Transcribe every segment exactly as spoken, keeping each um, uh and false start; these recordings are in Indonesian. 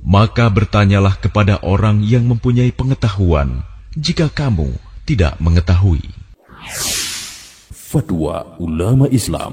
Maka bertanyalah kepada orang yang mempunyai pengetahuan, jika kamu tidak mengetahui. Fatwa Ulama Islam.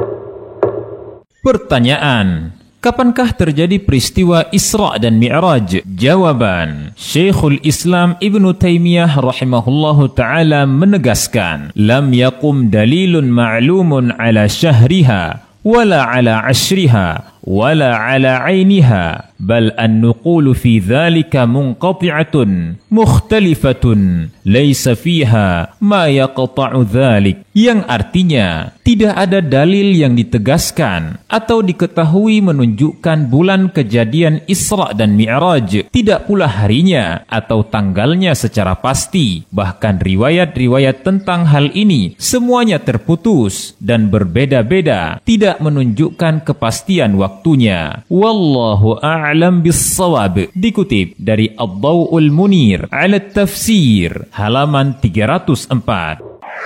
Pertanyaan: kapankah terjadi peristiwa Isra dan Mi'raj? Jawaban: Syekhul Islam Ibnu Taimiyah rahimahullahu ta'ala menegaskan, lam yakum dalilun ma'lumun ala syahriha wala ala ashriha wala ala ainiha bal an-nuqulu fi dhalika munqati'atun mukhtalifatun laysa fiha ma yaqta'u dhalik, yang artinya tidak ada dalil yang ditegaskan atau diketahui menunjukkan bulan kejadian Isra dan Mi'raj, tidak pula harinya atau tanggalnya secara pasti. Bahkan riwayat-riwayat tentang hal ini semuanya terputus dan berbeda-beda, tidak menunjukkan kepastian waktunya. Wallahu a'lam bis-shawab. Dikutip dari Ad-Daw'ul Munir 'ala Tafsir halaman tiga ratus empat.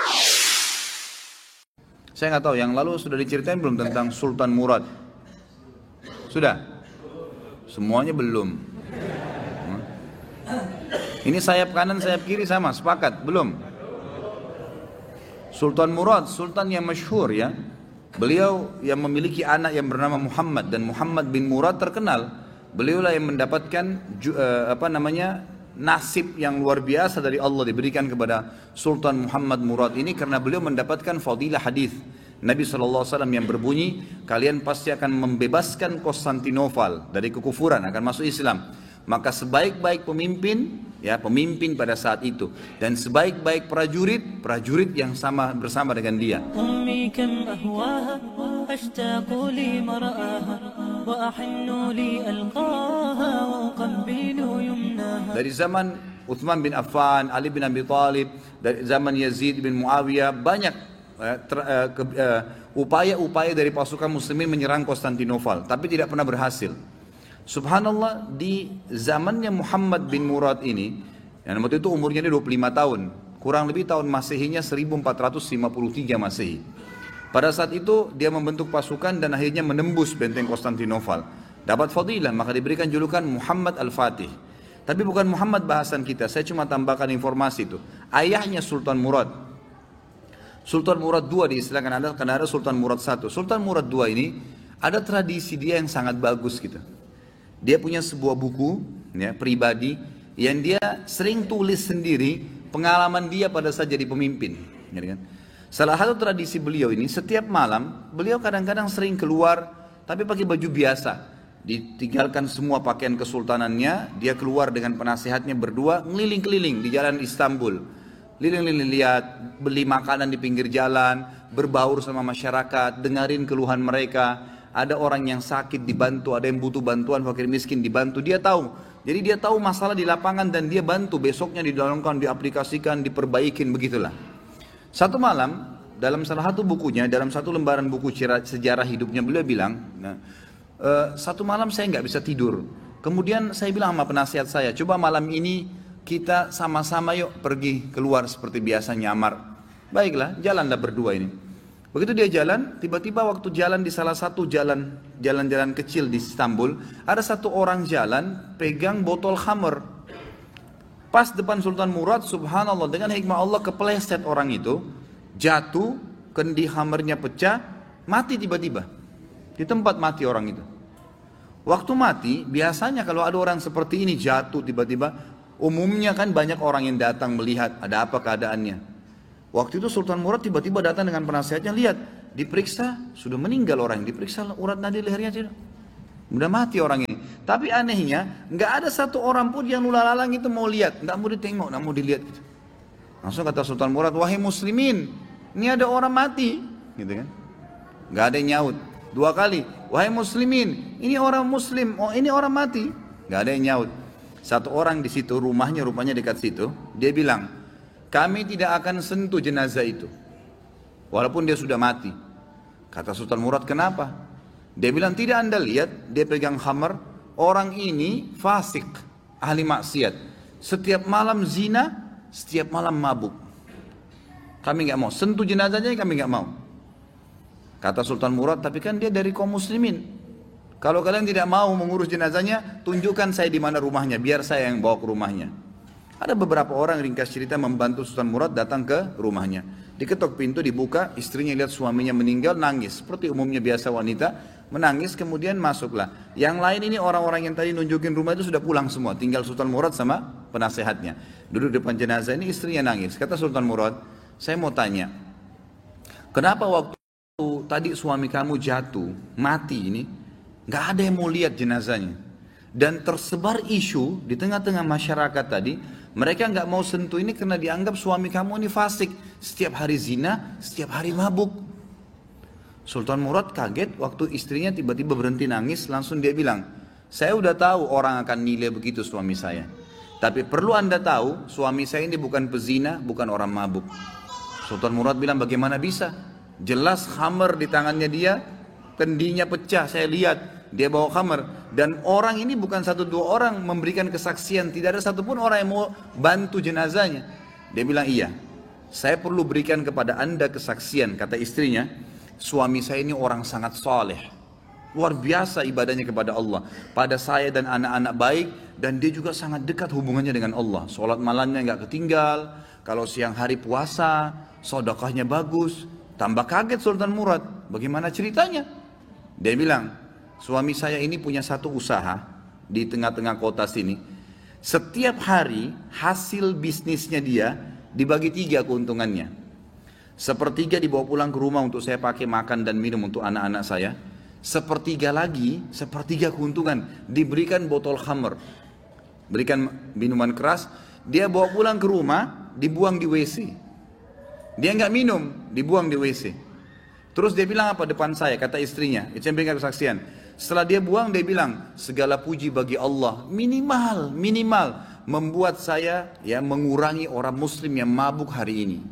Saya nggak tahu, yang lalu sudah diceritain belum tentang Sultan Murad? Sudah? Semuanya belum. Hmm. Ini sayap kanan, sayap kiri sama, sepakat? Belum? Sultan Murad, sultan yang masyhur ya. Beliau yang memiliki anak yang bernama Muhammad, dan Muhammad bin Murad terkenal. Beliaulah yang mendapatkan uh, apa namanya nasib yang luar biasa dari Allah diberikan kepada Sultan Muhammad Murad ini, karena beliau mendapatkan fadilah hadis Nabi shallallahu alaihi wasallam yang berbunyi, kalian pasti akan membebaskan Konstantinopel dari kekufuran, akan masuk Islam. Maka sebaik-baik pemimpin, ya pemimpin pada saat itu, dan sebaik-baik prajurit, prajurit yang sama bersama dengan dia. Dari zaman Uthman bin Affan, Ali bin Abi Thalib, dari zaman Yazid bin Muawiyah, banyak upaya-upaya dari pasukan muslimin menyerang Konstantinopel, tapi tidak pernah berhasil. Subhanallah, di zamannya Muhammad bin Murad ini, yang waktu itu umurnya dua puluh lima tahun, kurang lebih tahun Masehinya seribu empat ratus lima puluh tiga Masehi. Pada saat itu dia membentuk pasukan dan akhirnya menembus benteng Konstantinopel. Dapat fadilah, maka diberikan julukan Muhammad Al-Fatih. Tapi bukan Muhammad bahasan kita, saya cuma tambahkan informasi itu. Ayahnya Sultan Murad. Sultan Murad kedua diistilahkan, ada karena ada Sultan Murad satu. Sultan Murad kedua ini ada tradisi dia yang sangat bagus gitu. Dia punya sebuah buku ya, pribadi yang dia sering tulis sendiri pengalaman dia pada saat jadi pemimpin. Ya, kan? Salah satu tradisi beliau ini, setiap malam beliau kadang-kadang sering keluar tapi pakai baju biasa. Ditinggalkan semua pakaian kesultanannya, dia keluar dengan penasehatnya berdua ngeliling-keliling di jalan Istanbul. Liling-liling lihat, beli makanan di pinggir jalan, berbaur sama masyarakat, dengerin keluhan mereka. Ada orang yang sakit dibantu, ada yang butuh bantuan, fakir miskin dibantu, dia tahu. Jadi dia tahu masalah di lapangan dan dia bantu, besoknya didalamkan, diaplikasikan, diperbaikin, begitulah. Satu malam, dalam salah satu bukunya, dalam satu lembaran buku sejarah hidupnya, beliau bilang, nah, e, satu malam saya nggak bisa tidur. Kemudian saya bilang sama penasihat saya, coba malam ini kita sama-sama yuk pergi keluar seperti biasa nyamar. Baiklah, jalanlah berdua ini. Begitu dia jalan, tiba-tiba waktu jalan di salah satu jalan, jalan-jalan kecil di Istanbul, ada satu orang jalan pegang botol khamr. Pas depan Sultan Murad, subhanallah, dengan hikmah Allah kepleset orang itu, jatuh, kendi khamrnya pecah, mati tiba-tiba. Di tempat mati orang itu. Waktu mati, biasanya kalau ada orang seperti ini jatuh tiba-tiba, umumnya kan banyak orang yang datang melihat ada apa keadaannya. Waktu itu Sultan Murad tiba-tiba datang dengan penasihatnya, lihat, diperiksa, sudah meninggal orang, diperiksa urat nadi lehernya tidak, udah mati orang ini. Tapi anehnya, nggak ada satu orang pun yang lula-lalang itu mau lihat, nggak mau ditengok, nggak mau dilihat gitu. Langsung kata Sultan Murad, wahai muslimin, ini ada orang mati, gitu kan? Nggak ada yang nyaut. Dua kali, wahai muslimin, ini orang muslim, oh ini orang mati, nggak ada yang nyaut. Satu orang di situ, rumahnya rupanya dekat situ, dia bilang, kami tidak akan sentuh jenazah itu, walaupun dia sudah mati. Kata Sultan Murad, kenapa? Dia bilang, tidak anda lihat, dia pegang khamar, orang ini fasik, ahli maksiat. Setiap malam zina, setiap malam mabuk. Kami nggak mau, sentuh jenazahnya kami nggak mau. Kata Sultan Murad, tapi kan dia dari kaum muslimin. Kalau kalian tidak mau mengurus jenazahnya, tunjukkan saya di mana rumahnya, biar saya yang bawa ke rumahnya. Ada beberapa orang, ringkas cerita, membantu Sultan Murad datang ke rumahnya. Diketok pintu, dibuka, istrinya lihat suaminya meninggal, nangis. Seperti umumnya biasa wanita, menangis, kemudian masuklah. Yang lain ini orang-orang yang tadi nunjukin rumah itu sudah pulang semua. Tinggal Sultan Murad sama penasehatnya. Duduk depan jenazah ini, istrinya nangis. Kata Sultan Murad, saya mau tanya, kenapa waktu tadi suami kamu jatuh, mati ini, gak ada yang mau lihat jenazahnya. Dan tersebar isu di tengah-tengah masyarakat tadi, mereka nggak mau sentuh ini karena dianggap suami kamu ini fasik, setiap hari zina, setiap hari mabuk. Sultan Murad kaget waktu istrinya tiba-tiba berhenti nangis, langsung dia bilang, saya udah tahu orang akan nilai begitu suami saya. Tapi perlu anda tahu, suami saya ini bukan pezina, bukan orang mabuk. Sultan Murad bilang, bagaimana bisa? Jelas khamar di tangannya dia, kendinya pecah, saya lihat. Dia bawa khamar, dan orang ini bukan satu dua orang memberikan kesaksian, tidak ada satupun orang yang mau bantu jenazahnya. Dia bilang, iya, saya perlu berikan kepada anda kesaksian. Kata istrinya, suami saya ini orang sangat saleh, luar biasa ibadahnya kepada Allah, pada saya dan anak-anak baik, dan dia juga sangat dekat hubungannya dengan Allah. Sholat malamnya nggak ketinggal, kalau siang hari puasa, sedekahnya bagus. Tambah kaget Sultan Murad, bagaimana ceritanya? Dia bilang, suami saya ini punya satu usaha di tengah-tengah kota sini. Setiap hari hasil bisnisnya dia dibagi tiga keuntungannya. Sepertiga dibawa pulang ke rumah untuk saya pakai makan dan minum untuk anak-anak saya. Sepertiga lagi, sepertiga keuntungan diberikan botol khamr, berikan minuman keras. Dia bawa pulang ke rumah, dibuang di W C. Dia nggak minum, dibuang di W C. Terus dia bilang apa depan saya, kata istrinya, itu yang berikan kesaksian. Setelah dia buang, dia bilang, segala puji bagi Allah, minimal, minimal membuat saya ya mengurangi orang muslim yang mabuk hari ini.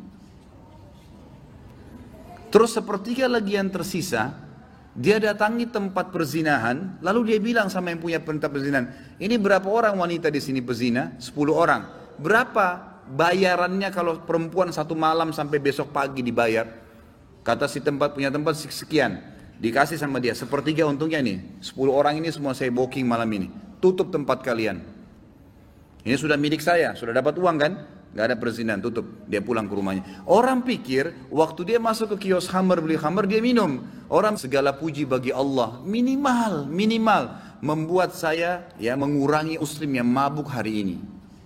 Terus sepertiga lagi yang tersisa, dia datangi tempat perzinahan, lalu dia bilang sama yang punya tempat perzinahan, ini berapa orang wanita di sini pezina? sepuluh orang. Berapa bayarannya kalau perempuan satu malam sampai besok pagi dibayar? Kata si tempat punya tempat sekian. Dikasih sama dia, sepertiga untungnya nih, sepuluh orang ini semua saya booking malam ini, tutup tempat kalian. Ini sudah milik saya, sudah dapat uang kan? Gak ada perzinahan, tutup. Dia pulang ke rumahnya. Orang pikir, waktu dia masuk ke kios khamr, beli khamr, dia minum. Orang segala puji bagi Allah, minimal, minimal membuat saya ya mengurangi muslim yang mabuk hari ini.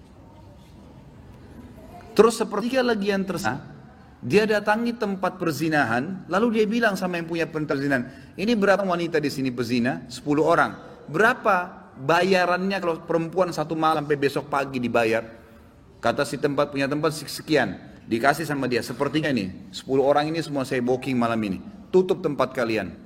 Terus sepertiga lagi yang tersisa, dia datangi tempat perzinahan, lalu dia bilang sama yang punya tempat perzinahan, ini berapa wanita di sini pezina? sepuluh orang. Berapa bayarannya kalau perempuan satu malam sampai besok pagi dibayar? Kata si tempat punya tempat sekian. Dikasih sama dia, sepertiga nih, sepuluh orang ini semua saya booking malam ini. Tutup tempat kalian.